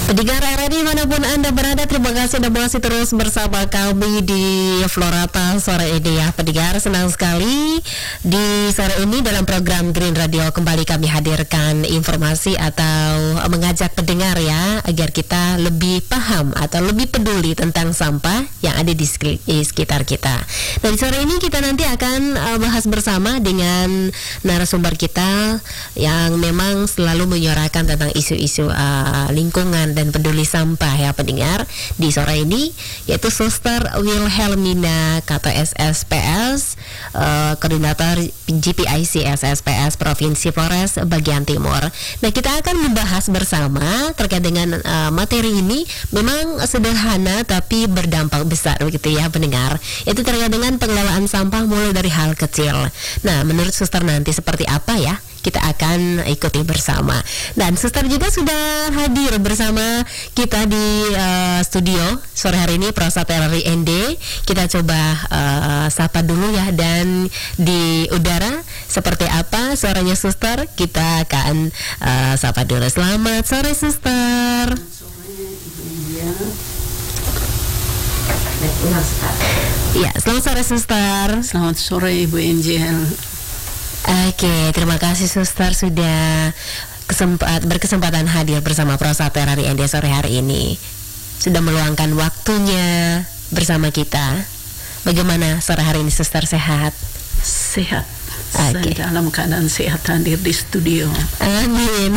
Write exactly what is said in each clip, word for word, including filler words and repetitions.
Pendengar R R I manapun Anda berada, terima kasih Anda masih terus bersama kami di Florata sore ini ya. Pendengar, senang sekali di sore ini dalam program Green Radio kembali kami hadirkan informasi atau mengajak pendengar ya, agar kita lebih paham atau lebih peduli tentang sampah yang ada di sekitar kita. Dan sore ini kita nanti akan uh, bahas bersama dengan narasumber kita yang memang selalu menyuarakan tentang isu-isu uh, lingkungan dan peduli sampah ya pendengar di sore ini, yaitu Suster Wilhelmina K T S S P S, uh, koordinator G P I C S S P S Provinsi Flores bagian Timur. Nah, kita akan membahas bersama terkait dengan uh, materi ini. Memang sederhana tapi berdampak besar begitu ya pendengar. Itu terkait dengan pengelolaan sampah mulai dari hal kecil. Nah, menurut Suster nanti seperti apa ya? Kita akan ikuti bersama. Dan Suster juga sudah hadir bersama kita di uh, studio sore hari ini, Prosat R R I N D. Kita coba uh, sapa dulu ya, dan di udara seperti apa suaranya Suster, kita akan uh, sapa dulu. Selamat sore Suster. Selamat sore Ibu India. Ya, selamat sore Suster. Selamat sore Ibu Angel. Oke, terima kasih Suster sudah kesempat, berkesempatan hadir bersama Prosat R R I N D sore hari ini. Sudah meluangkan waktunya bersama kita. Bagaimana sore hari ini Suster, sehat? Sehat. Oke. Saya dalam keadaan sehat hadir di studio. Amin.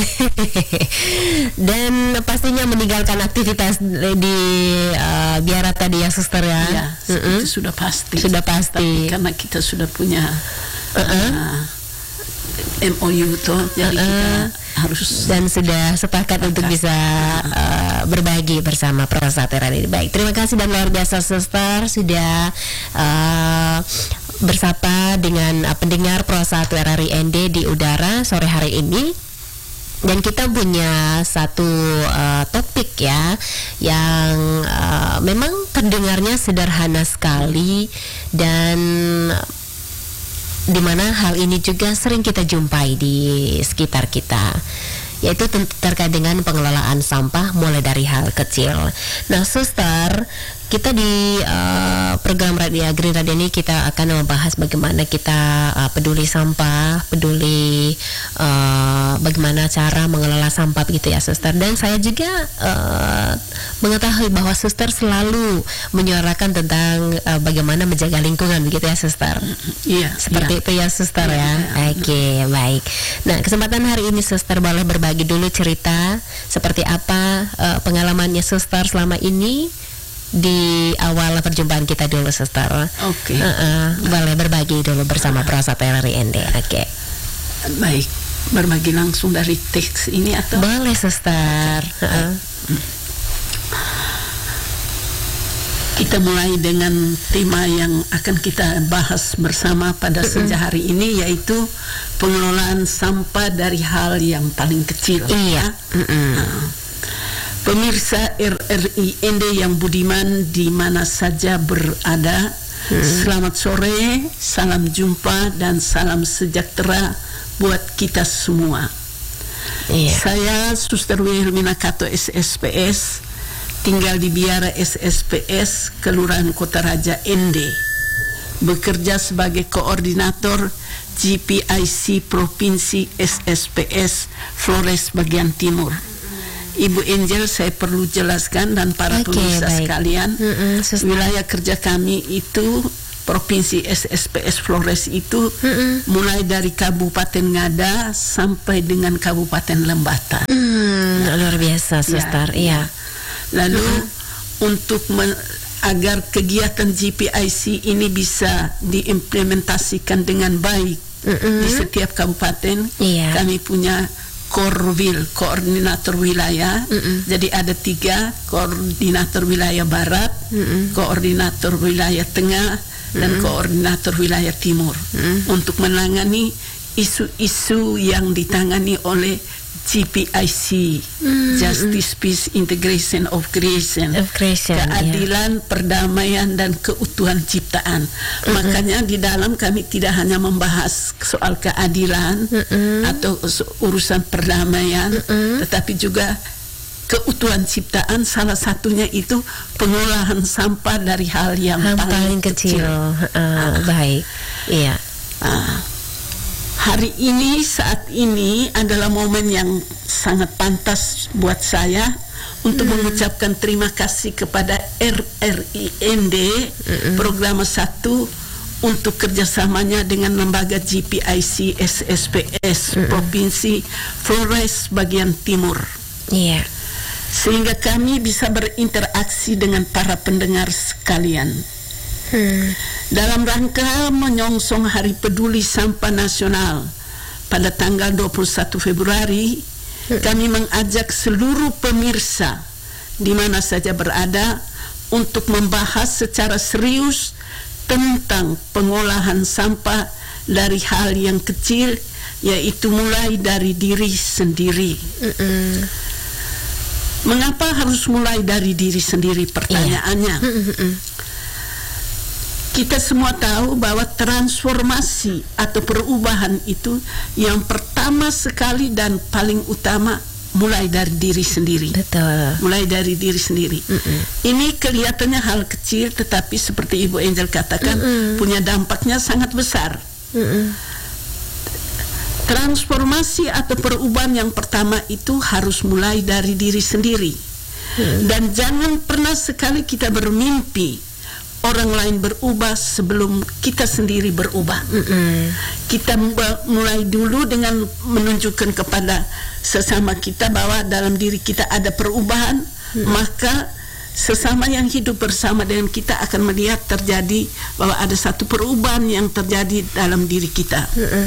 Dan pastinya meninggalkan aktivitas di uh, biara tadi ya Suster ya. Ya, Mm-mm. itu sudah pasti. Sudah pasti. Tapi karena kita sudah punya Uh-uh. uh, M O U tuh, jadi Uh-uh. kita harus dan sudah sepakat untuk bisa uh, berbagi bersama Prosat R R I. Baik, terima kasih dan luar biasa Suster sudah uh, bersapa dengan uh, pendengar Prosat R R I N D di udara sore hari ini. Dan kita punya satu uh, topik ya yang uh, memang terdengarnya sederhana sekali, dan di mana hal ini juga sering kita jumpai di sekitar kita, yaitu terkait dengan pengelolaan sampah mulai dari hal kecil. Nah Suster, kita di uh, program radio Green Radio ini kita akan membahas bagaimana kita uh, peduli sampah, peduli uh, bagaimana cara mengelola sampah gitu ya Suster. Dan saya juga uh, mengetahui bahwa Suster selalu menyuarakan tentang uh, bagaimana menjaga lingkungan begitu ya Suster. Iya, Seperti iya. itu ya Suster ya. Iya, iya. Oke, baik. Nah, kesempatan hari ini Suster boleh berbagi dulu cerita seperti apa uh, pengalamannya Suster selama ini di awal perjumpaan kita dulu Suster. Oke. Uh-uh, boleh berbagi dulu bersama Prosat R R I N D. Oke. Baik, berbagi langsung dari teks ini atau? Boleh Suster. Uh-uh. Kita mulai dengan tema yang akan kita bahas bersama pada Mm-mm. senja hari ini, yaitu pengelolaan sampah dari hal yang paling kecil. Iya. Mm-mm. Nah, pemirsa R R I N D yang budiman di mana saja berada, Hmm. selamat sore, salam jumpa dan salam sejahtera buat kita semua. Iya. Saya Suster Wilhelmina K T S S P S, tinggal di Biara S S P S, Kelurahan Kota Raja N D. Bekerja sebagai koordinator G P I C Provinsi S S P S Flores bagian Timur. Ibu Angel, saya perlu jelaskan dan para Oke, pemirsa baik. sekalian, Mm-mm, Suster. wilayah kerja kami itu Provinsi S S P S Flores itu Mm-mm. mulai dari Kabupaten Ngada sampai dengan Kabupaten Lembata. Hmm, luar biasa Suster. Ya, Iya. Lalu untuk men- agar kegiatan G P I C ini bisa diimplementasikan dengan baik Mm-mm. di setiap kabupaten, Iya. kami punya Korwil, koordinator wilayah. Mm-mm. Jadi ada tiga, koordinator wilayah barat, Mm-mm. koordinator wilayah tengah, dan koordinator wilayah timur, untuk menangani isu-isu yang ditangani oleh G P I C, Mm, Justice, Peace, Integration of Creation, Of creation, keadilan, perdamaian dan keutuhan ciptaan. Makanya di dalam kami tidak hanya membahas soal keadilan Mm-mm. atau urusan perdamaian, Mm-mm. tetapi juga keutuhan ciptaan, salah satunya itu pengolahan sampah dari hal yang Hal paling, paling kecil. kecil. Uh, Ah. Baik, iya. Ah. Hari ini, saat ini adalah momen yang sangat pantas buat saya untuk Hmm. mengucapkan terima kasih kepada R R I N D Mm-mm. Program satu untuk kerjasamanya dengan lembaga G P I C S S P S Provinsi Flores bagian Timur, Iya. sehingga kami bisa berinteraksi dengan para pendengar sekalian. Hmm. Dalam rangka menyongsong Hari Peduli Sampah Nasional pada tanggal dua puluh satu Februari, kami mengajak seluruh pemirsa di mana saja berada untuk membahas secara serius tentang pengolahan sampah dari hal yang kecil, yaitu mulai dari diri sendiri. Mm-mm. Mengapa harus mulai dari diri sendiri? Pertanyaannya. Mm-mm. Kita semua tahu bahwa transformasi atau perubahan itu yang pertama sekali dan paling utama mulai dari diri sendiri. Betul. Mulai dari diri sendiri. Mm-mm. Ini kelihatannya hal kecil, tetapi seperti Ibu Angel katakan, Mm-mm. punya dampaknya sangat besar. Mm-mm. Transformasi atau perubahan yang pertama itu harus mulai dari diri sendiri. Mm. Dan Dan jangan pernah sekali kita bermimpi orang lain berubah sebelum kita sendiri berubah. Mm-mm. Kita mba- mulai dulu dengan menunjukkan kepada sesama kita bahwa dalam diri kita ada perubahan, maka sesama yang hidup bersama dengan kita akan melihat terjadi bahwa ada satu perubahan yang terjadi dalam diri kita. Mm-mm.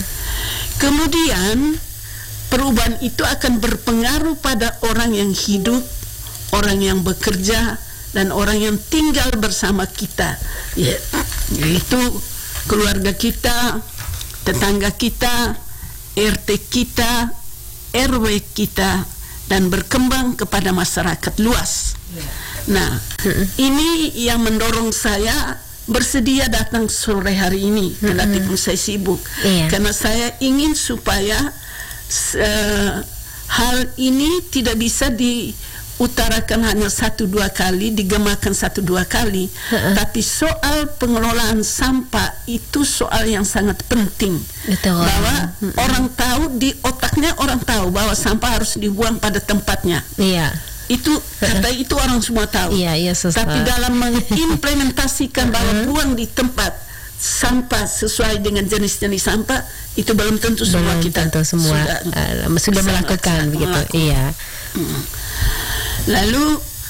Kemudian perubahan itu akan berpengaruh pada orang yang hidup, orang yang bekerja, dan orang yang tinggal bersama kita, ya, yaitu keluarga kita, tetangga kita, R T kita, R W kita, dan berkembang kepada masyarakat luas. Nah, ini yang mendorong saya bersedia datang sore hari ini, kendati pun saya sibuk, Iya. karena saya ingin supaya uh, hal ini tidak bisa diutarakan hanya satu dua kali, digemakan satu dua kali, uh-uh. tapi soal pengelolaan sampah itu soal yang sangat penting. Betul. Bahwa Mm-mm. orang tahu, di otaknya orang tahu bahwa sampah harus dibuang pada tempatnya. Iya. Itu kata itu orang semua tahu. Iya, iya, Suster. Tapi dalam mengimplementasikan bahwa buang di tempat sampah sesuai dengan jenis-jenis sampah itu belum tentu semua Belum kita tentu semua sudah, uh, sudah sangat- melakukan sangat begitu. melakukan. Iya. Mm. Lalu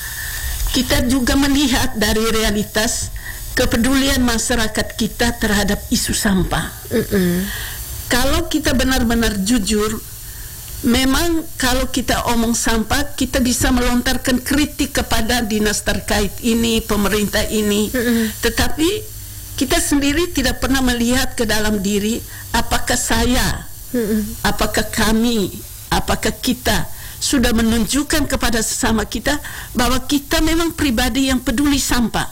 kita juga melihat dari realitas kepedulian masyarakat kita terhadap isu sampah. Mm-mm. Kalau kita benar-benar jujur, memang kalau kita omong sampah, kita bisa melontarkan kritik kepada dinas terkait ini, pemerintah ini. Mm-mm. Tetapi kita sendiri tidak pernah melihat ke dalam diri, apakah saya, Mm-mm. apakah kami, apakah kita sudah menunjukkan kepada sesama kita bahwa kita memang pribadi yang peduli sampah.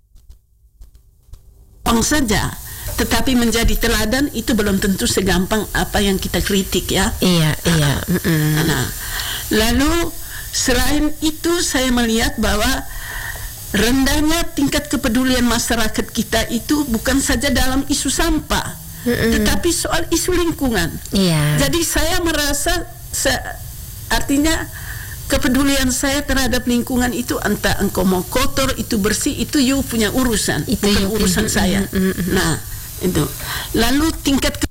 Orang saja, tetapi menjadi teladan itu belum tentu segampang apa yang kita kritik, ya. Iya, iya. Mm-mm. Nah, lalu selain itu saya melihat bahwa rendahnya tingkat kepedulian masyarakat kita itu bukan saja dalam isu sampah, Mm-mm. tetapi soal isu lingkungan. Iya. Jadi saya merasa se- artinya kepedulian saya terhadap lingkungan itu, entah engkau mau kotor, itu bersih, itu you punya urusan, Itu bukan you- urusan mm, saya. mm, mm, mm. Nah, itu. Lalu tingkat ke-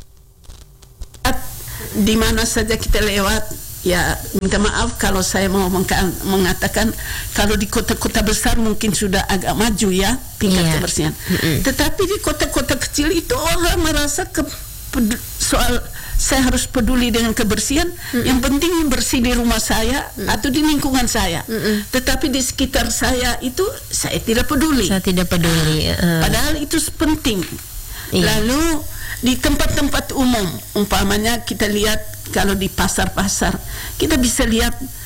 di mana saja kita lewat, ya minta maaf kalau saya mau mengka- mengatakan kalau di kota-kota besar mungkin sudah agak maju, ya, tingkat Iya. kebersihan. Mm-mm. Tetapi di kota-kota kecil itu orang merasa ke pedu- soal saya harus peduli dengan kebersihan. Yang penting bersih di rumah saya atau di lingkungan saya. Mm-mm. Tetapi di sekitar saya itu saya tidak peduli. Saya tidak peduli. uh, Padahal itu penting. Iya. Lalu di tempat-tempat umum, umpamanya kita lihat kalau di pasar-pasar, kita bisa lihat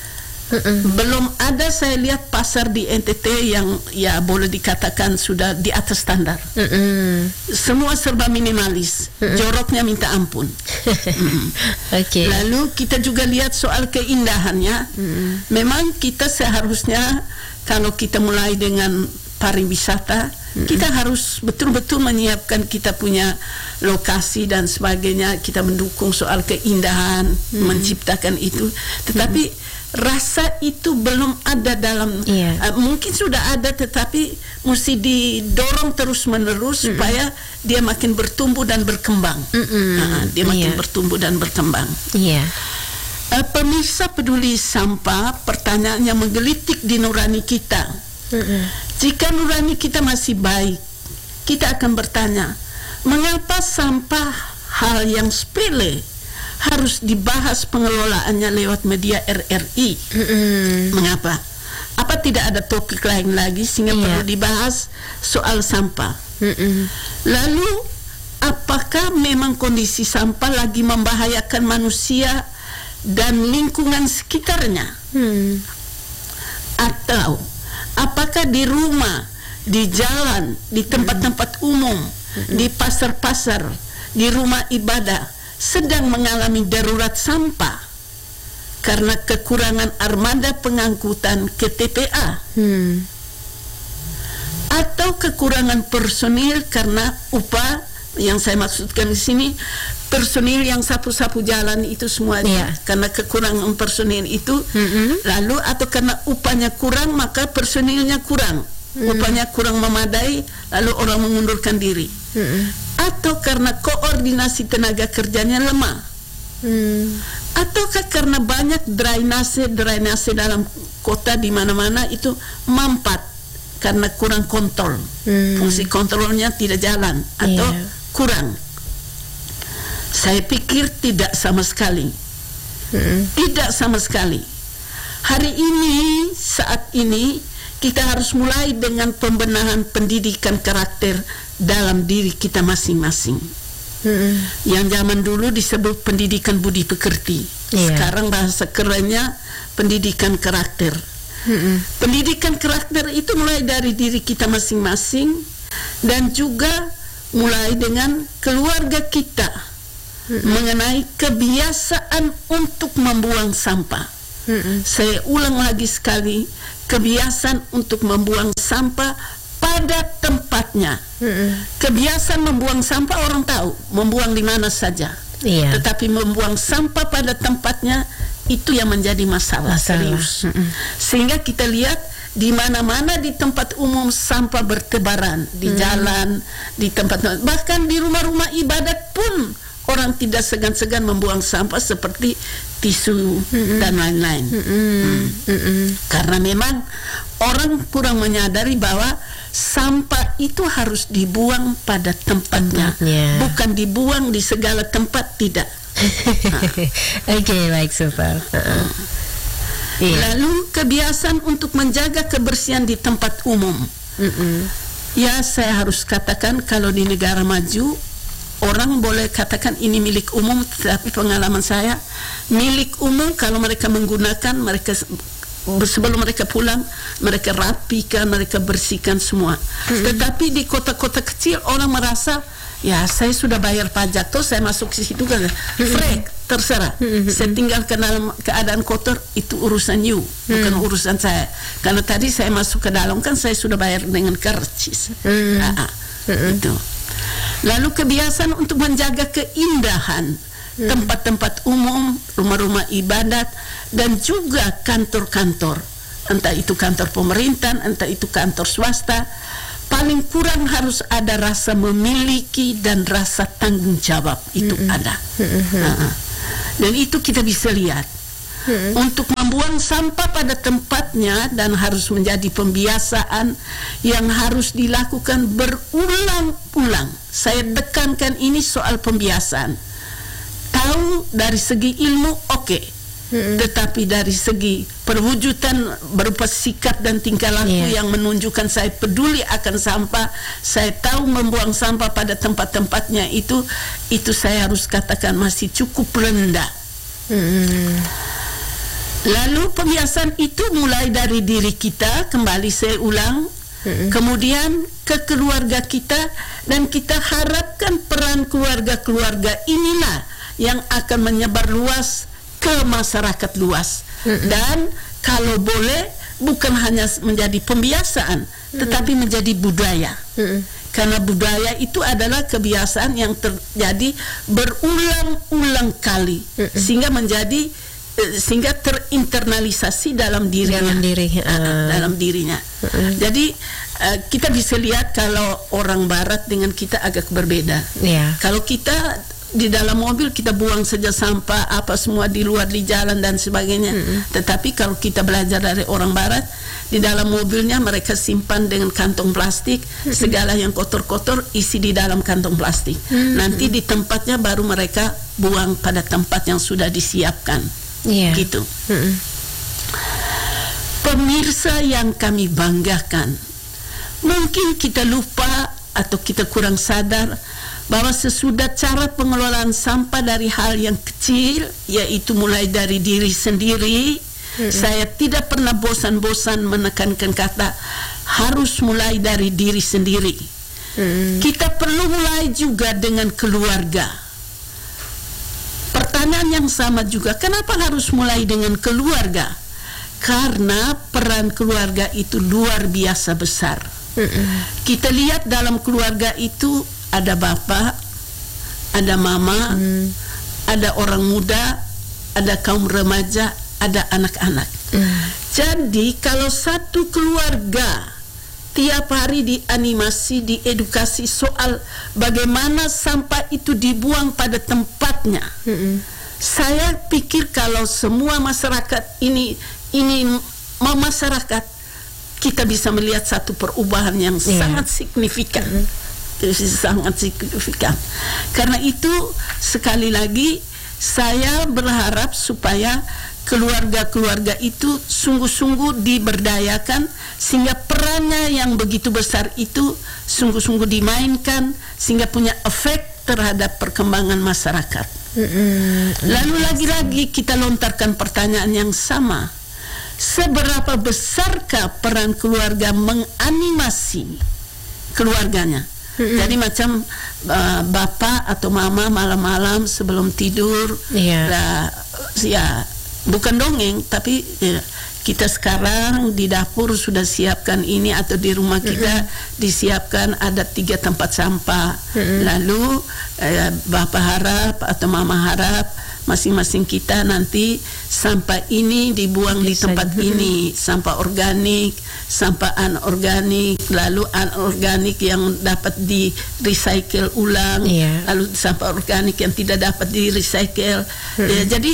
Mm-mm. Belum ada saya lihat pasar di N T T yang ya boleh dikatakan sudah di atas standar. Mm-mm. Semua serba minimalis. Mm-mm. Joroknya minta ampun. Okay. Lalu kita juga lihat soal keindahannya. Mm-mm. Memang kita seharusnya kalau kita mulai dengan pariwisata, mm-mm, kita harus betul-betul menyiapkan kita punya lokasi dan sebagainya. Kita mendukung soal keindahan, mm-mm, menciptakan itu. Tetapi mm-mm, rasa itu belum ada dalam, yeah, uh, mungkin sudah ada tetapi mesti didorong terus-menerus, mm-mm, supaya dia makin bertumbuh dan berkembang. Uh, dia makin, yeah, bertumbuh dan berkembang. Yeah. Uh, pemirsa peduli sampah, pertanyaannya menggelitik di nurani kita. Mm-mm. Jika nurani kita masih baik, kita akan bertanya, mengapa sampah hal yang sepele harus dibahas pengelolaannya lewat media R R I? Mm-mm. Mengapa? Apa tidak ada topik lain lagi sehingga, yeah, perlu dibahas soal sampah? Mm-mm. Lalu, apakah memang kondisi sampah lagi membahayakan manusia dan lingkungan sekitarnya? Hmm. Atau apakah di rumah, di jalan, di tempat-tempat umum, mm-hmm, di pasar-pasar, di rumah ibadah sedang mengalami darurat sampah karena kekurangan armada pengangkutan ke T P A, hmm, atau kekurangan personil karena upah, yang saya maksudkan di sini personil yang sapu-sapu jalan itu semuanya, yeah, karena kekurangan personil itu, mm-hmm, lalu atau karena upahnya kurang maka personilnya kurang, mm, upahnya kurang memadai lalu orang mengundurkan diri, mm-hmm, atau karena koordinasi tenaga kerjanya lemah, hmm, ataukah karena banyak drainase drainase dalam kota di mana-mana itu mampat karena kurang kontrol, hmm, fungsi kontrolnya tidak jalan atau, yeah, kurang. Saya pikir tidak sama sekali, hmm, tidak sama sekali. Hari ini, saat ini kita harus mulai dengan pembenahan pendidikan karakter dalam diri kita masing-masing. Mm-hmm. Yang zaman dulu disebut pendidikan budi pekerti, yeah, sekarang bahasa kerennya pendidikan karakter. Mm-hmm. Pendidikan karakter itu mulai dari diri kita masing-masing dan juga mulai dengan keluarga kita, mm-hmm, mengenai kebiasaan untuk membuang sampah. Mm-hmm. Saya ulang lagi sekali, kebiasaan untuk membuang sampah pada tempatnya. Mm-mm. Kebiasaan membuang sampah orang tahu, membuang di mana saja. Yeah. Tetapi membuang sampah pada tempatnya itu yang menjadi masalah, masalah. serius. Mm-mm. Sehingga kita lihat di mana-mana di tempat umum sampah bertebaran, di mm. jalan, di tempat, bahkan di rumah-rumah ibadat pun orang tidak segan-segan membuang sampah seperti tisu, mm-mm, dan lain-lain. Mm-mm. Mm. Mm-mm. Karena memang orang kurang menyadari bahwa sampah itu harus dibuang pada tempatnya, tempatnya. Bukan dibuang di segala tempat, tidak. Oke, okay, baik, super. Uh-uh. Yeah. Lalu kebiasaan untuk menjaga kebersihan di tempat umum. Mm-mm. Ya, saya harus katakan kalau di negara maju orang boleh katakan ini milik umum, tetapi pengalaman saya milik umum kalau mereka menggunakan, mereka sebelum mereka pulang mereka rapikan, mereka bersihkan semua. Mm-hmm. Tetapi di kota-kota kecil orang merasa ya saya sudah bayar pajak tuh saya masuk ke situ kan, mm-hmm, frek terserah, mm-hmm, saya tinggalkan dalam keadaan kotor, itu urusan you, mm-hmm, bukan urusan saya. Kalau tadi saya masuk ke dalam kan saya sudah bayar dengan karcis. Mm-hmm. Nah, mm-hmm. Itu. Lalu kebiasaan untuk menjaga keindahan, hmm, tempat-tempat umum, rumah-rumah ibadat, dan juga kantor-kantor, entah itu kantor pemerintahan, entah itu kantor swasta, paling kurang harus ada rasa memiliki dan rasa tanggung jawab, itu, hmm, ada. Hmm. Nah, dan itu kita bisa lihat. Hmm. Untuk membuang sampah pada tempatnya dan harus menjadi pembiasaan yang harus dilakukan berulang-ulang. Saya tekankan ini soal pembiasaan. Tahu dari segi ilmu oke, okay. hmm. tetapi dari segi perwujudan berupa sikap dan tingkah laku, yeah, yang menunjukkan saya peduli akan sampah, saya tahu membuang sampah pada tempat-tempatnya, itu itu saya harus katakan masih cukup rendah. Hmm. Lalu pembiasaan itu mulai dari diri kita, kembali saya ulang, mm-hmm. kemudian ke keluarga kita, dan kita harapkan peran keluarga-keluarga inilah yang akan menyebar luas ke masyarakat luas. Mm-hmm. Dan kalau boleh bukan hanya menjadi pembiasaan, mm-hmm. tetapi menjadi budaya. Mm-hmm. Karena budaya itu adalah kebiasaan yang terjadi berulang-ulang kali, mm-hmm. sehingga menjadi sehingga terinternalisasi dalam dirinya, dalam diri, uh. dalam dirinya. Uh. Jadi uh, kita bisa lihat kalau orang Barat dengan kita agak berbeda. Yeah. Kalau kita di dalam mobil kita buang saja sampah apa semua di luar di jalan dan sebagainya. Uh. Tetapi kalau kita belajar dari orang Barat, di dalam mobilnya mereka simpan dengan kantong plastik, uh. segala yang kotor-kotor isi di dalam kantong plastik. Uh. Nanti di tempatnya baru mereka buang pada tempat yang sudah disiapkan. Yeah. Gitu. Mm-mm. Pemirsa yang kami banggakan, mungkin kita lupa atau kita kurang sadar bahwa sesudah cara pengelolaan sampah dari hal yang kecil, yaitu mulai dari diri sendiri, mm-mm. saya tidak pernah bosan-bosan menekankan kata harus mulai dari diri sendiri. Mm. Kita perlu mulai juga dengan keluarga. Pertanyaan yang sama juga, kenapa harus mulai dengan keluarga? Karena peran keluarga itu luar biasa besar. Mm-mm. Kita lihat dalam keluarga itu ada bapak, ada mama, mm. ada orang muda, ada kaum remaja, ada anak-anak. Mm. Jadi kalau satu keluarga tiap hari dianimasi, diedukasi soal bagaimana sampah itu dibuang pada tempatnya. Mm-hmm. Saya pikir kalau semua masyarakat ini ini masyarakat kita bisa melihat satu perubahan yang yeah. sangat signifikan. Mm-hmm. Sangat signifikan. Karena itu sekali lagi saya berharap supaya keluarga-keluarga itu sungguh-sungguh diberdayakan sehingga perannya yang begitu besar itu sungguh-sungguh dimainkan sehingga punya efek terhadap perkembangan masyarakat. Mm-hmm. Lalu lagi-lagi kita lontarkan pertanyaan yang sama. Seberapa besarkah peran keluarga menganimasi keluarganya? Mm-hmm. Jadi macam uh, bapak atau mama malam-malam sebelum tidur, yeah. uh, ya bukan dongeng, tapi ya, kita sekarang di dapur sudah siapkan ini atau di rumah kita mm-hmm. disiapkan ada tiga tempat sampah. Mm-hmm. Lalu eh, bapak harap atau mama harap masing-masing kita nanti sampah ini dibuang di tempat mm-hmm. ini, sampah organik, sampah anorganik, lalu anorganik yang dapat di recycle ulang, yeah. lalu sampah organik yang tidak dapat di recycle. Mm-hmm. Ya, jadi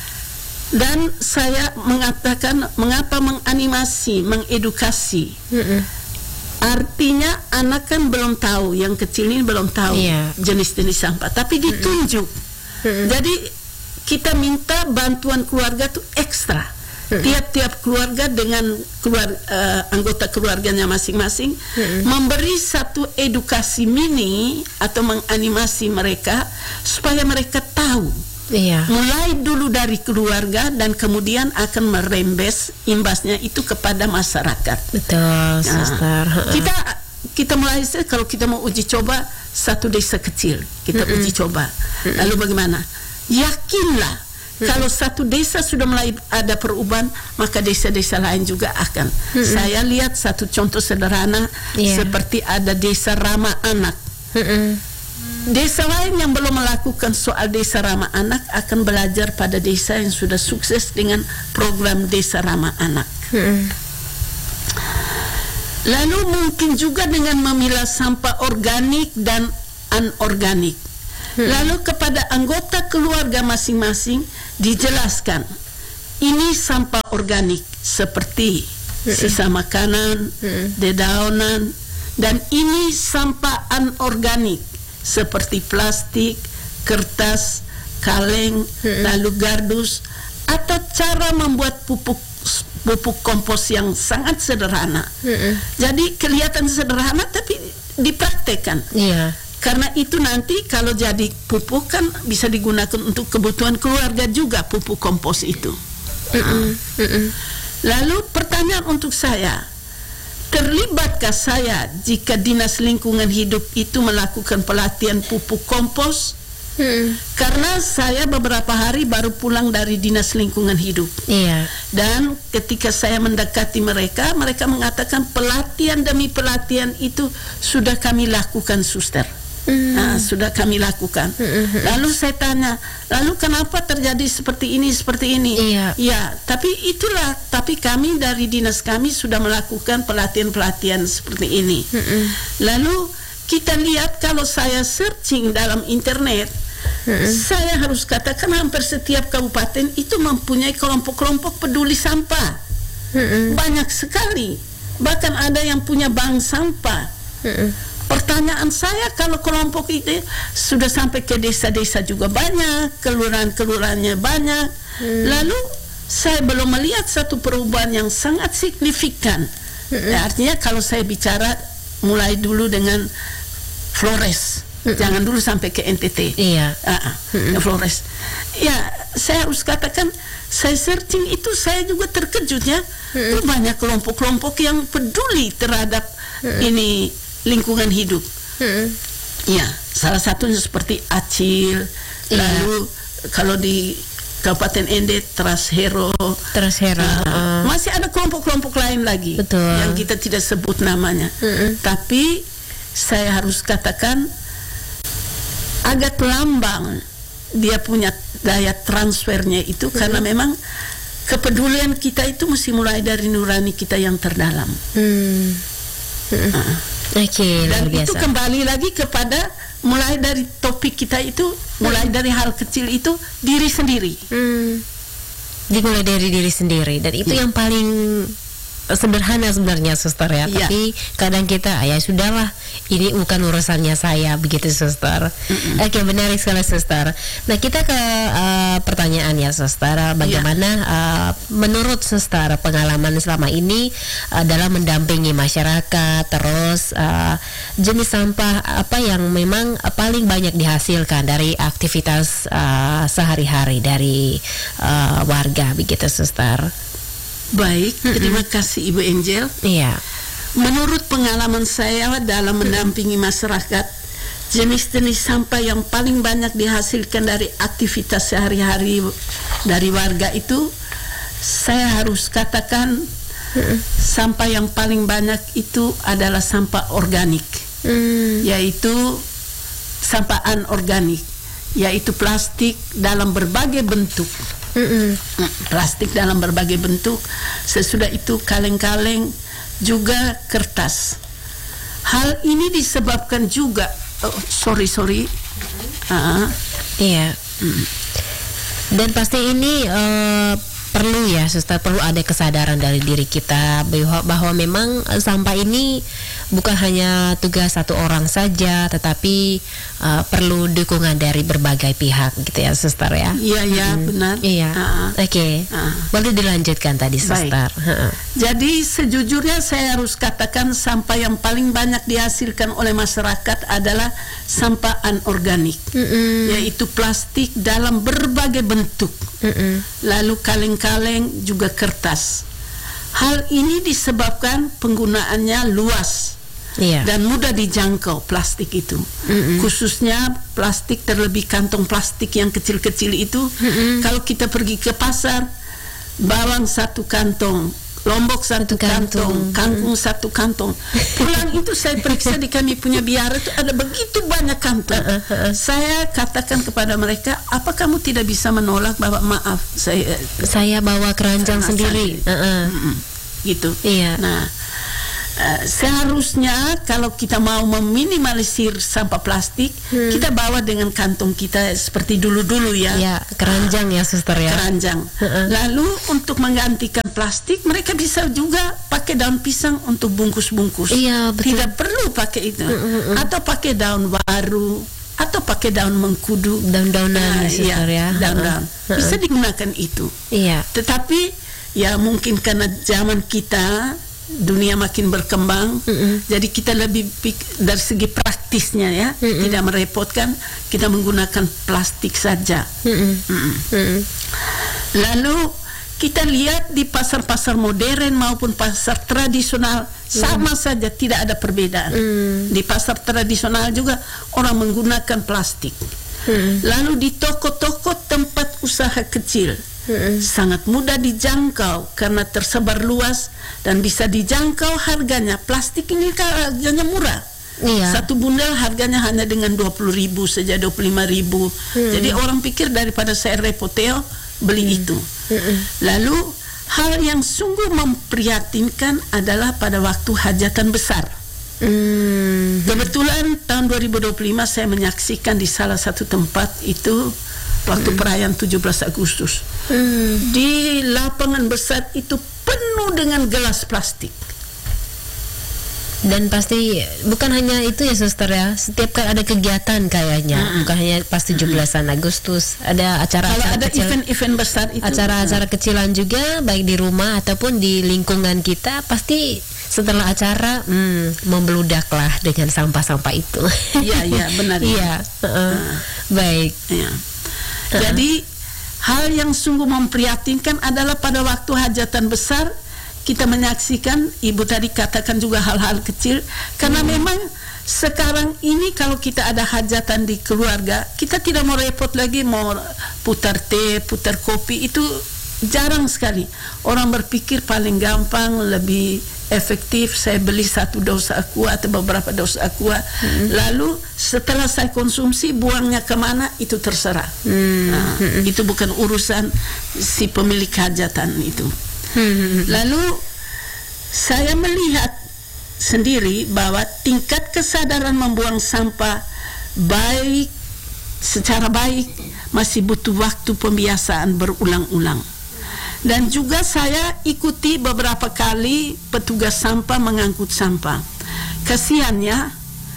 dan saya mengatakan mengapa menganimasi, mengedukasi. Mm-mm. Artinya anak kan belum tahu, yang kecil ini belum tahu yeah. jenis-jenis sampah, tapi ditunjuk. Mm-mm. Jadi kita minta bantuan keluarga tuh ekstra. Mm-mm. Tiap-tiap keluarga dengan keluar, uh, anggota keluarganya masing-masing Mm-mm. memberi satu edukasi mini atau menganimasi mereka supaya mereka tahu. Iya. Mulai dulu dari keluarga dan kemudian akan merembes imbasnya itu kepada masyarakat. Betul, Sister. Nah, kita kita mulai kalau kita mau uji coba satu desa kecil, kita Mm-mm. uji coba. Mm-mm. Lalu bagaimana? Yakinlah Mm-mm. kalau satu desa sudah mulai ada perubahan, maka desa-desa lain juga akan. Mm-mm. Saya lihat satu contoh sederhana yeah. seperti ada desa ramah anak. Mm-mm. Desa lain yang belum melakukan soal desa ramah anak akan belajar pada desa yang sudah sukses dengan program desa ramah anak. Hmm. Lalu mungkin juga dengan memilah sampah organik dan anorganik. Hmm. Lalu kepada anggota keluarga masing-masing dijelaskan, ini sampah organik seperti hmm. sisa makanan, hmm. dedaunan, dan ini sampah anorganik seperti plastik, kertas, kaleng, hmm. lalu gardus, atau cara membuat pupuk pupuk kompos yang sangat sederhana. Hmm. Jadi kelihatan sederhana tapi dipraktekkan. Yeah. Karena itu nanti kalau jadi pupuk kan bisa digunakan untuk kebutuhan keluarga juga pupuk kompos itu. Mm-mm. Mm-mm. Lalu pertanyaan untuk saya, terlibatkah saya jika Dinas Lingkungan Hidup itu melakukan pelatihan pupuk kompos? Mm-mm. Karena saya beberapa hari baru pulang dari Dinas Lingkungan Hidup. Iya. Dan ketika saya mendekati mereka, mereka mengatakan pelatihan demi pelatihan itu sudah kami lakukan, suster. Mm. Nah, sudah kami lakukan. Mm-mm. Lalu saya tanya, lalu kenapa terjadi seperti ini, seperti ini? Iya. Ya, tapi itulah, tapi kami dari dinas kami sudah melakukan pelatihan-pelatihan seperti ini. Mm-mm. Lalu kita lihat kalau saya searching dalam internet, Mm-mm. saya harus katakan hampir setiap kabupaten itu mempunyai kelompok-kelompok peduli sampah. Mm-mm. Banyak sekali. Bahkan ada yang punya bank sampah. Mm-mm. Pertanyaan saya, kalau kelompok itu sudah sampai ke desa-desa juga banyak, kelurahan-kelurahannya banyak. Hmm. Lalu saya belum melihat satu perubahan yang sangat signifikan. Hmm. Ya, artinya kalau saya bicara mulai dulu dengan Flores, hmm. jangan dulu sampai ke N T T. Iya. Uh, Hmm. ke Flores. Ya, saya harus katakan, saya searching itu saya juga terkejut ya. Hmm. Banyak kelompok-kelompok yang peduli terhadap hmm. ini lingkungan hidup. Hmm. Ya, salah satunya seperti Acil. Iya. Lalu kalau di Kabupaten Ende, Trust Hero. Trust Hero. Uh, Uh. Masih ada kelompok-kelompok lain lagi. Betul. Yang kita tidak sebut namanya. Mm-mm. Tapi saya harus katakan agak lambang dia punya daya transfernya itu. Mm-hmm. Karena memang kepedulian kita itu mesti mulai dari nurani kita yang terdalam. Hmm. Hmm. Uh. Oke, okay, Dan luar biasa. itu kembali lagi kepada mulai dari topik kita itu, mulai dari hal kecil itu diri sendiri. Hmm. Dimulai dari diri sendiri, dan itu Ya. yang paling sederhana sebenarnya, suster ya. Ya. Tapi kadang kita, ya sudahlah, ini bukan urusannya saya, begitu, suster. Mm-mm. Oke, menarik sekali, suster. Nah, kita ke uh, pertanyaan ya, suster. Bagaimana Ya. uh, menurut suster pengalaman selama ini uh, dalam mendampingi masyarakat, terus uh, jenis sampah apa yang memang uh, paling banyak dihasilkan dari aktivitas uh, sehari-hari dari uh, warga, begitu, suster? Baik, Mm-mm. terima kasih Ibu Angel. Iya. Menurut pengalaman saya dalam mendampingi masyarakat, jenis-jenis sampah yang paling banyak dihasilkan dari aktivitas sehari-hari dari warga itu, saya harus katakan Mm-mm. sampah yang paling banyak itu adalah sampah organik, Hmm. yaitu sampah anorganik, yaitu plastik dalam berbagai bentuk. Mm-mm. Plastik dalam berbagai bentuk, sesudah itu kaleng-kaleng, juga kertas. Hal ini disebabkan juga, oh, sorry sorry, uh, Iya. Dan pasti ini uh, perlu ya, suster, perlu ada kesadaran dari diri kita bahwa, bahwa memang uh, sampah ini bukan hanya tugas satu orang saja, tetapi uh, perlu dukungan dari berbagai pihak, gitu ya, suster ya. iya ya Hmm. benar. Iya. Uh, Oke. uh. Boleh dilanjutkan tadi, Baik. suster. Heeh. Jadi sejujurnya saya harus katakan sampah yang paling banyak dihasilkan oleh masyarakat adalah sampah anorganik, Mm-mm. yaitu plastik dalam berbagai bentuk. Mm-mm. Lalu kaleng-kaleng juga kertas. Hal ini disebabkan penggunaannya luas Iya. dan mudah dijangkau plastik itu. Mm-mm. Khususnya plastik, terlebih kantong plastik yang kecil-kecil itu. Mm-mm. Kalau kita pergi ke pasar, bawang satu kantong, lombok satu Satu kantong. kantong, kangkung satu kantong. Pulang itu saya periksa di kami punya biara itu ada begitu banyak kantong. Uh, uh, uh. Saya katakan kepada mereka, apa kamu tidak bisa menolak bahwa maaf saya Saya bawa keranjang Sama sendiri. saja. Heeh. Mm-mm, gitu. Iya. Nah, uh, seharusnya kalau kita mau meminimalisir sampah plastik, Hmm. kita bawa dengan kantong kita seperti dulu-dulu ya. Ya, keranjang ya, suster ya. Keranjang. Heeh. Lalu untuk menggantikan plastik, mereka bisa juga pakai daun pisang untuk bungkus-bungkus. Iya, betul. Tidak perlu pakai itu. Mm-mm. Atau pakai daun baru, atau pakai daun mengkudu. Daun-daunan ya, Nah, suster iya, ya. daun-daun. Heeh. Bisa digunakan itu. Iya. Tetapi ya mungkin karena zaman kita dunia makin berkembang, Mm-mm. jadi kita lebih pik- dari segi praktisnya ya, Mm-mm. tidak merepotkan, kita menggunakan plastik saja. Mm-mm. Mm-mm. Mm-mm. Lalu kita lihat di pasar-pasar modern maupun pasar tradisional sama hmm. saja, tidak ada perbedaan. Hmm. Di pasar tradisional juga orang menggunakan plastik. Hmm. Lalu di toko-toko tempat usaha kecil hmm. sangat mudah dijangkau karena tersebar luas dan bisa dijangkau harganya. Plastik ini harganya murah. Iya. Satu bundel harganya hanya dengan dua puluh ribu saja, dua puluh lima ribu. Hmm. Jadi orang pikir daripada saya repoteo beli hmm. itu. Hmm. Lalu hal yang sungguh memprihatinkan adalah pada waktu hajatan besar. Hmm. Kebetulan tahun dua ribu dua puluh lima saya menyaksikan di salah satu tempat itu waktu hmm. perayaan tujuh belas Agustus. Hmm. Di lapangan besar itu penuh dengan gelas plastik. Dan pasti bukan hanya itu ya suster ya, setiap kali ada kegiatan kayaknya, hmm. bukan hanya pas tujuh belasan Agustus, ada acara-acara kalau ada kecil, event-event besar itu, acara-acara hmm. kecilan juga, baik di rumah ataupun di lingkungan kita, pasti setelah acara hmm, membeludaklah dengan sampah-sampah itu. Iya, iya, benar. Iya, uh, uh. baik. Ya. Uh. Jadi hal yang sungguh memprihatinkan adalah pada waktu hajatan besar kita menyaksikan, ibu tadi katakan juga hal-hal kecil, karena hmm. memang sekarang ini kalau kita ada hajatan di keluarga, kita tidak mau repot lagi mau putar teh, putar kopi, itu jarang sekali. Orang berpikir paling gampang, lebih efektif, saya beli satu dos aqua atau beberapa dos aqua, hmm. lalu setelah saya konsumsi buangnya kemana itu terserah. Hmm. Nah, hmm. itu bukan urusan si pemilik hajatan itu. Lalu saya melihat sendiri bahwa tingkat kesadaran membuang sampah baik secara baik masih butuh waktu pembiasaan berulang-ulang. Dan juga saya ikuti beberapa kali petugas sampah mengangkut sampah. Kasihannya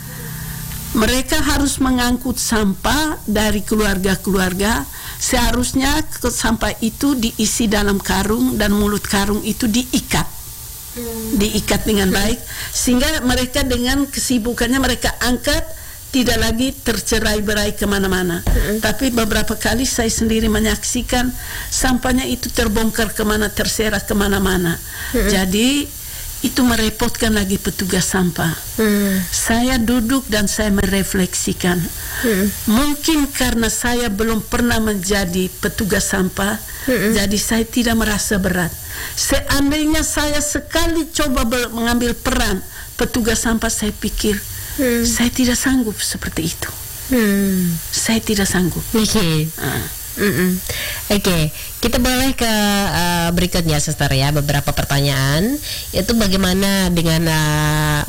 mereka harus mengangkut sampah dari keluarga-keluarga. Seharusnya sampah itu diisi dalam karung dan mulut karung itu diikat, hmm. diikat dengan baik sehingga mereka dengan kesibukannya mereka angkat, tidak lagi tercerai-berai kemana-mana. Hmm. Tapi beberapa kali saya sendiri menyaksikan sampahnya itu terbongkar kemana, terserak kemana-mana. Hmm. Jadi itu merepotkan lagi petugas sampah. Hmm. Saya duduk dan saya merefleksikan. Hmm. Mungkin karena saya belum pernah menjadi petugas sampah, hmm. jadi saya tidak merasa berat. Seandainya saya sekali coba mengambil peran petugas sampah, saya pikir hmm. saya tidak sanggup seperti itu. Hmm. Saya tidak sanggup. Oke. Okay. Uh. Mm-mm. Oke, okay. Kita boleh ke uh, berikutnya, suster ya, beberapa pertanyaan. Itu bagaimana dengan uh,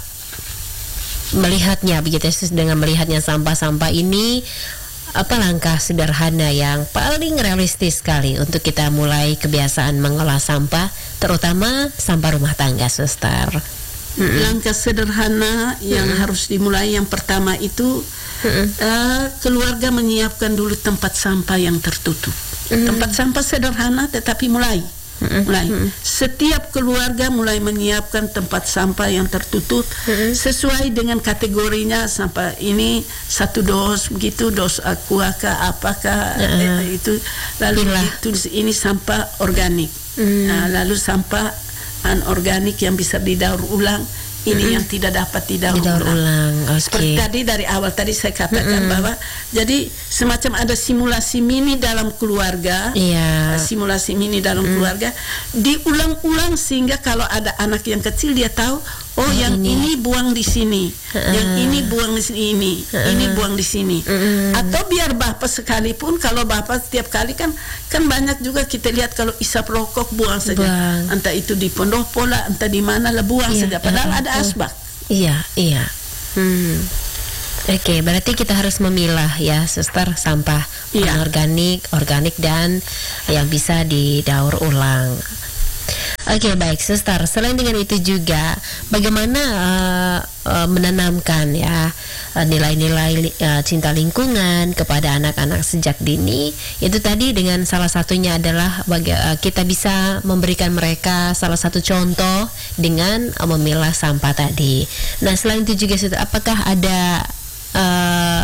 melihatnya, begitu ya, dengan melihatnya sampah-sampah ini, apa langkah sederhana yang paling realistis sekali untuk kita mulai kebiasaan mengolah sampah, terutama sampah rumah tangga, suster? Mm-mm. Langkah sederhana yang Mm-mm. harus dimulai, yang pertama itu Uh, keluarga menyiapkan dulu tempat sampah yang tertutup. Mm. Tempat sampah sederhana tetapi mulai, mm. mulai. Mm. Setiap keluarga mulai menyiapkan tempat sampah yang tertutup mm. sesuai dengan kategorinya. Sampah ini satu dos begitu, dos aqua kah apakah uh. eh, itu. Lalu tulis ini sampah organik. Mm. Nah, lalu sampah anorganik yang bisa didaur ulang. Ini mm-hmm. yang tidak dapat didaur ulang. ulang. Okay. Seperti tadi dari awal tadi saya katakan mm-hmm. bahwa jadi semacam ada simulasi mini dalam keluarga, yeah. simulasi mini dalam mm. keluarga diulang-ulang sehingga kalau ada anak yang kecil dia tahu, oh, oh yang ini. ini buang di sini, uh. yang ini buang di sini, ini, uh. ini buang di sini. Mm. Atau biar bapak sekalipun, kalau bapak setiap kali kan kan banyak juga kita lihat kalau isap rokok buang saja, buang. Entah itu di pendopo lah, entah di mana lah buang yeah. saja. Padahal uh. ada asbak. Iya, iya. Hmm. Oke, okay, berarti kita harus memilah ya, suster, sampah iya. anorganik, organik dan yang bisa didaur ulang. Oke, okay, baik, suster. Selain dengan itu juga, bagaimana uh, uh, menanamkan ya uh, nilai-nilai uh, cinta lingkungan kepada anak-anak sejak dini? Itu tadi dengan salah satunya adalah baga- uh, kita bisa memberikan mereka salah satu contoh dengan uh, memilah sampah tadi. Nah, selain itu juga, suster, apakah ada uh,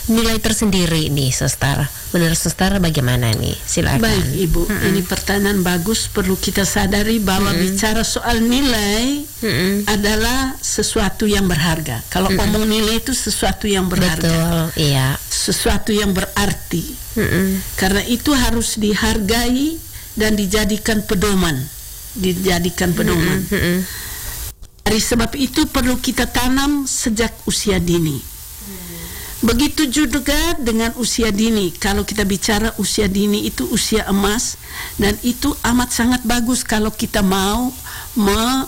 nilai tersendiri nih, Suster. Menurut Suster bagaimana nih? Silakan. Baik, Ibu. Mm-mm. Ini pertanyaan bagus. Perlu kita sadari bahwa Mm-mm. bicara soal nilai Mm-mm. adalah sesuatu yang berharga. Kalau Mm-mm. ngomong nilai itu sesuatu yang berharga. Betul, iya. Sesuatu yang berarti. Mm-mm. Karena itu harus dihargai dan dijadikan pedoman. Dijadikan pedoman. Mm-mm. Dari sebab itu perlu kita tanam sejak usia dini. Begitu juga dengan usia dini. Kalau kita bicara usia dini itu usia emas, dan itu amat sangat bagus kalau kita mau me,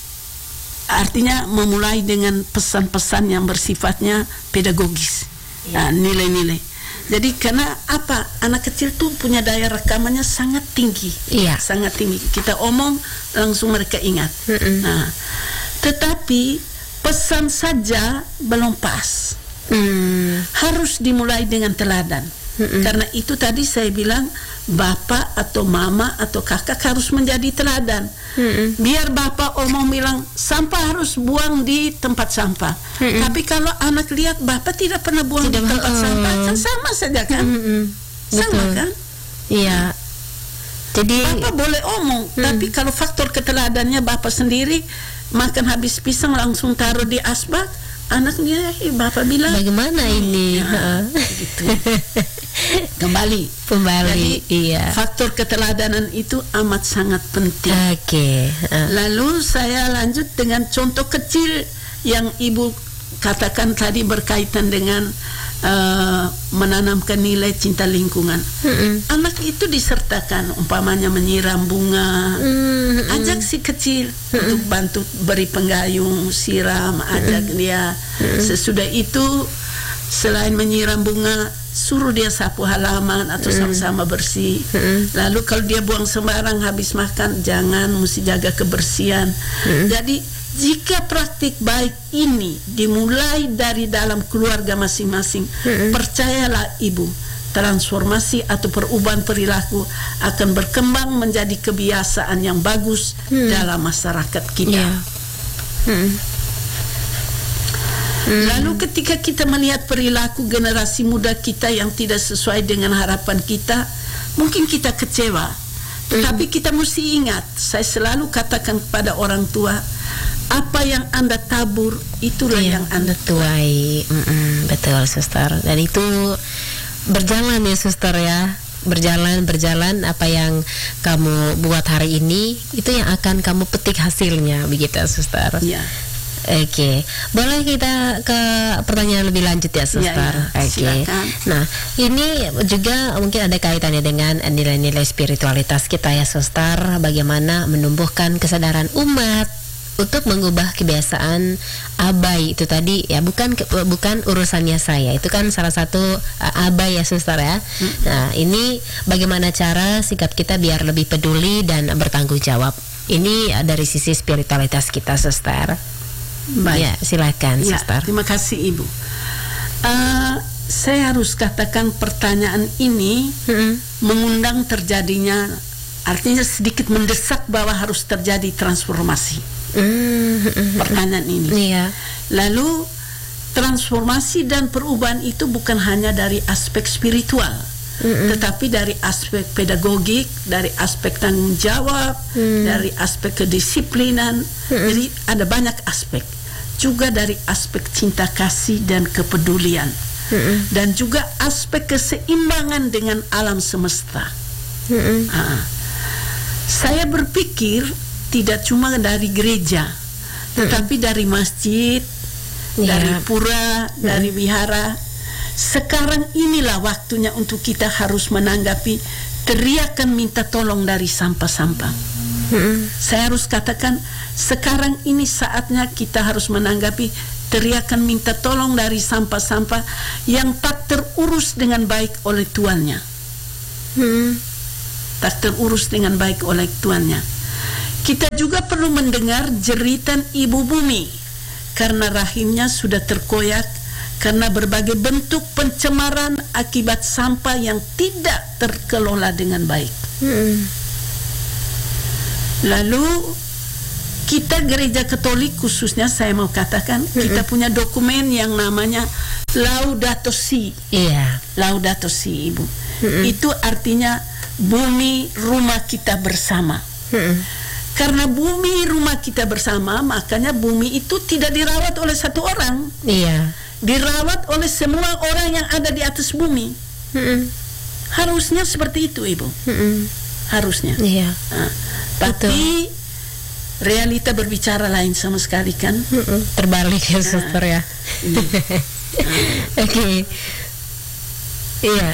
artinya memulai dengan pesan-pesan yang bersifatnya pedagogis, nah, nilai-nilai. Jadi karena apa? Anak kecil tuh punya daya rekamannya sangat tinggi, Iya. sangat tinggi. Kita omong langsung mereka ingat. Mm-mm. Nah, tetapi pesan saja belum pas. Mm. Harus dimulai dengan teladan. Mm-mm. Karena itu tadi saya bilang bapak atau mama atau kakak harus menjadi teladan. Mm-mm. Biar bapak omong bilang sampah harus buang di tempat sampah. Mm-mm. Tapi kalau anak lihat bapak tidak pernah buang Tidak, di tempat uh, sampah, kan sama saja kan? Mm-mm. Sama Betul. kan? Iya. Jadi Bapak boleh omong, Hmm. tapi kalau faktor keteladannya bapak sendiri makan habis pisang langsung taruh di asbak, anaknya eh, bapak bilang bagaimana ini? ya, Heeh. gitu. Kembali. Kembali, Jadi iya. faktor keteladanan itu amat sangat penting. Oke. heeh. Lalu saya lanjut dengan contoh kecil yang Ibu katakan tadi berkaitan dengan uh, menanamkan nilai cinta lingkungan. Mm-mm. Anak itu disertakan umpamanya menyiram bunga. Mm-mm. Ajak si kecil untuk bantu beri penggayung, siram, ajak dia. Sesudah itu selain menyiram bunga, suruh dia sapu halaman atau sama-sama bersih. Lalu kalau dia buang sembarang habis makan, jangan, mesti jaga kebersihan. Jadi jika praktik baik ini dimulai dari dalam keluarga masing-masing, percayalah Ibu, transformasi atau perubahan perilaku akan berkembang menjadi kebiasaan yang bagus Hmm. dalam masyarakat kita. Iya. Mm-mm. Lalu ketika kita melihat perilaku generasi muda kita yang tidak sesuai dengan harapan kita, mungkin kita kecewa. Tetapi kita mesti ingat, saya selalu katakan kepada orang tua, apa yang Anda tabur itulah Iya, yang Anda tuai. Mm-mm, betul, Suster. Dan itu berjalan ya, Suster ya. Berjalan, berjalan apa yang kamu buat hari ini, itu yang akan kamu petik hasilnya, begitu, Suster. ya. Oke, boleh kita ke pertanyaan lebih lanjut ya, Suster? Ya, ya, Oke. silakan. Nah, ini juga mungkin ada kaitannya dengan nilai-nilai spiritualitas kita ya, Suster. Bagaimana menumbuhkan kesadaran umat untuk mengubah kebiasaan abai itu tadi ya, bukan ke- bukan urusannya saya. Itu kan salah satu uh, abai ya, Suster ya. Nah, ini bagaimana cara sikap kita biar lebih peduli dan bertanggung jawab. Ini uh, dari sisi spiritualitas kita, Suster. Baik. Ya, silakan, Ya, Suster. terima kasih Ibu. Uh, saya harus katakan pertanyaan ini Mm-mm. mengundang terjadinya, artinya sedikit mendesak bahwa harus terjadi transformasi. Mm-mm. Pertanyaan ini. Iya. Lalu transformasi dan perubahan itu bukan hanya dari aspek spiritual, Mm-mm. tetapi dari aspek pedagogik, dari aspek tanggung jawab, Mm. dari aspek kedisiplinan. Jadi ada banyak aspek. Juga dari aspek cinta kasih dan kepedulian. Mm-mm. Dan juga aspek keseimbangan dengan alam semesta. Mm-mm. Ah. Saya berpikir tidak cuma dari gereja, tetapi dari masjid, Iya. dari pura, dari wihara. Sekarang inilah waktunya untuk kita harus menanggapi teriakan minta tolong dari sampah-sampah. Mm-mm. Saya harus katakan, sekarang ini saatnya kita harus menanggapi teriakan minta tolong dari sampah-sampah yang tak terurus dengan baik oleh tuannya. Mm-mm. Tak terurus dengan baik oleh tuannya. Kita juga perlu mendengar jeritan ibu bumi karena rahimnya sudah terkoyak karena berbagai bentuk pencemaran akibat sampah yang tidak terkelola dengan baik. Mm-mm. Lalu kita gereja Katolik khususnya saya mau katakan mm-hmm. kita punya dokumen yang namanya Laudato Si. Iya. Laudato Si, Ibu. Mm-hmm. Itu artinya bumi rumah kita bersama. Mm-hmm. Karena bumi rumah kita bersama, makanya bumi itu tidak dirawat oleh satu orang. Iya. Dirawat oleh semua orang yang ada di atas bumi. Mm-hmm. Harusnya seperti itu, Ibu. Mm-hmm. Harusnya. Iya. Nah, tapi realita berbicara lain sama sekali kan. Mm-hmm. Terbalik ya, suster ya. Iya. Oke. Okay. Iya.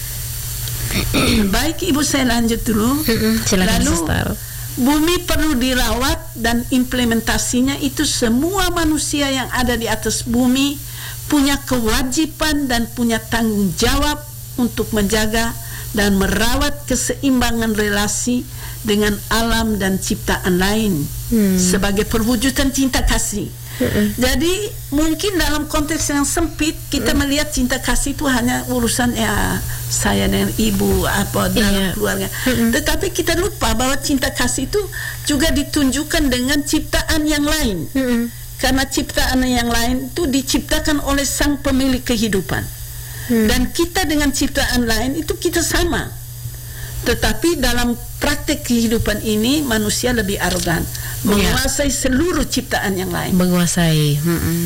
Baik, Ibu, saya lanjut dulu. Mm-hmm. Silakan, Lalu, suster. Bumi perlu dirawat dan implementasinya itu semua manusia yang ada di atas bumi punya kewajiban dan punya tanggung jawab untuk menjaga dan merawat keseimbangan relasi dengan alam dan ciptaan lain hmm. sebagai perwujudan cinta kasih. Hmm. Jadi mungkin dalam konteks yang sempit kita hmm. melihat cinta kasih itu hanya urusan ya saya dengan ibu apa dalam yeah. keluarga. Hmm. Tetapi kita lupa bahwa cinta kasih itu juga ditunjukkan dengan ciptaan yang lain. Hmm. Karena ciptaan yang lain itu diciptakan oleh sang pemilik kehidupan. Hmm. Dan kita dengan ciptaan lain itu kita sama. Tetapi dalam praktek kehidupan ini manusia lebih arogan, menguasai ya. seluruh ciptaan yang lain. Menguasai. Hmm-mm.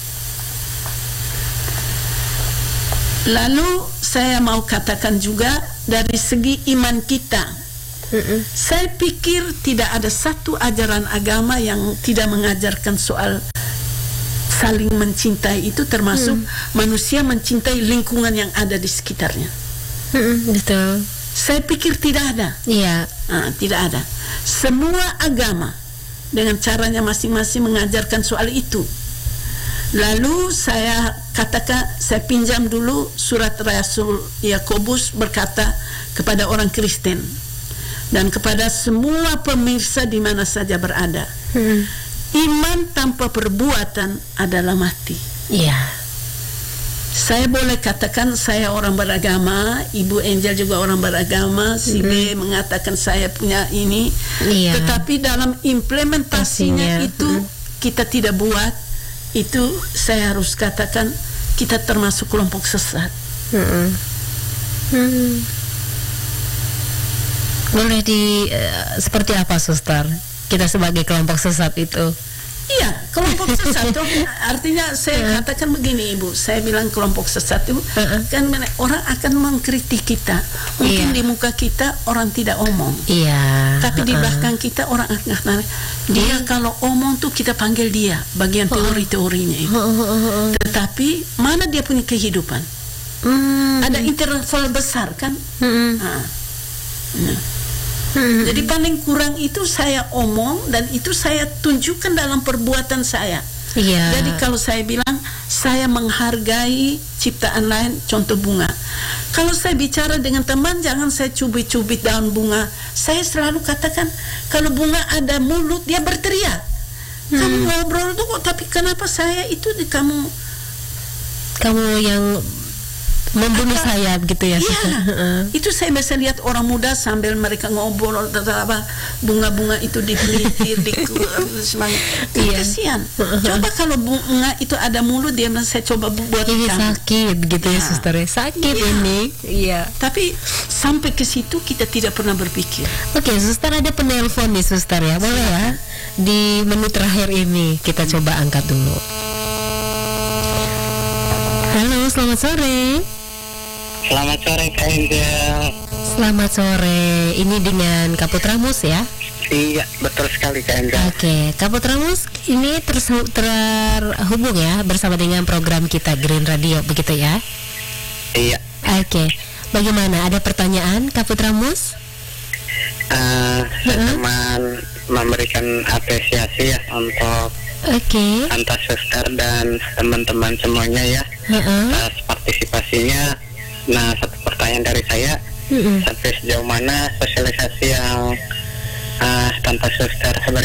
Lalu saya mau katakan juga dari segi iman kita. Mm-mm. Saya pikir tidak ada satu ajaran agama yang tidak mengajarkan soal saling mencintai itu, termasuk mm. manusia mencintai lingkungan yang ada di sekitarnya. Mm-mm, betul. Saya pikir tidak ada. Iya. Nah, tidak ada. Semua agama dengan caranya masing-masing mengajarkan soal itu. Lalu saya katakan, saya pinjam dulu surat Rasul Yakobus berkata kepada orang Kristen dan kepada semua pemirsa di mana saja berada. Hmm. Iman tanpa perbuatan adalah mati. Iya. Saya boleh katakan saya orang beragama, Ibu Angel juga orang beragama, si mm-hmm. B mengatakan saya punya ini, iya. Tetapi dalam implementasinya Pastinya. itu mm-hmm. kita tidak buat, itu saya harus katakan kita termasuk kelompok sesat. Mm-hmm. Mm-hmm. Boleh di uh, seperti apa, suster? Kita sebagai kelompok sesat itu? Iya, kelompok sesat itu artinya saya uh. katakan begini, Ibu. Saya bilang kelompok sesat itu uh-uh. kan orang akan mengkritik kita. Mungkin yeah. di muka kita orang tidak omong. Iya. Yeah. Tapi uh-uh. di belakang kita orang akan dia uh. kalau omong tuh kita panggil dia bagian uh-uh. teori-teorinya itu. Uh-uh. Tetapi mana dia punya kehidupan? Uh-uh. Ada interval besar kan? Uh-uh. Nah. Nah. Hmm. Jadi paling kurang itu saya omong dan itu saya tunjukkan dalam perbuatan saya. Yeah. Jadi kalau saya bilang saya menghargai ciptaan lain, contoh bunga. Kalau saya bicara dengan teman, jangan saya cubit-cubit daun bunga. Saya selalu katakan kalau bunga ada mulut dia berteriak. Hmm. Kamu ngobrol tuh kok, tapi kenapa saya itu di kamu kamu yang membunuh apa? Saya gitu ya. Iya. uh. Itu saya biasa lihat orang muda sambil mereka ngobrol apa bunga-bunga itu dipelitir di semangat. Iya. Kasihan. Coba kalau bunga itu ada mulut dia saya coba buat ini kamu. Sakit gitu ya, ya suster. Sakit ya. Ini. Iya. Tapi sampai ke situ kita tidak pernah berpikir. Oke, suster, ada penelpon nih, suster ya. Boleh ya? Di menit terakhir ini kita coba angkat dulu. Halo, selamat sore. Selamat sore Kak Angel. Selamat sore. Ini dengan Kak Putramus ya? Iya, betul sekali Kak Angel. Oke, Kak Putramus ini terhubung ter ya bersama dengan program kita Green Radio, begitu ya? Iya. Oke, bagaimana? Ada pertanyaan Kak Putramus? Uh, saya uh-huh. teman memberikan apresiasi ya untuk okay. Anta Suster dan teman-teman semuanya ya uh-uh. atas partisipasinya. Nah, satu pertanyaan dari saya, uh-uh. sampai sejauh mana sosialisasi yang uh, Tante Suster